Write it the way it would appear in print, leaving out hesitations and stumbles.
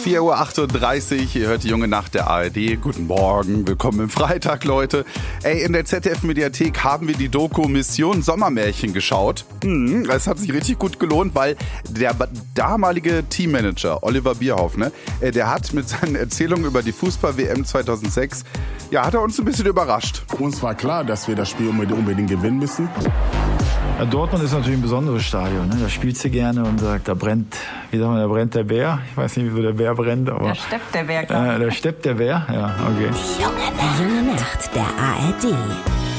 4:38 Uhr, ihr hört die junge Nacht der ARD. Guten Morgen, willkommen im Freitag, Leute. In der ZDF-Mediathek haben wir die Doku Mission Sommermärchen geschaut. Es hat sich richtig gut gelohnt, weil der damalige Teammanager Oliver Bierhoff, der hat mit seinen Erzählungen über die Fußball-WM 2006, hat er uns ein bisschen überrascht. Uns war klar, dass wir das Spiel unbedingt gewinnen müssen. Ja, Dortmund ist natürlich ein besonderes Stadion. Da spielst du gerne und sagt, da brennt, da brennt der Bär. Ich weiß nicht, wieso der Bär brennt, aber... Da steppt der Bär, glaube ich. Da steppt der Bär, ja, okay. Die junge Nacht der ARD.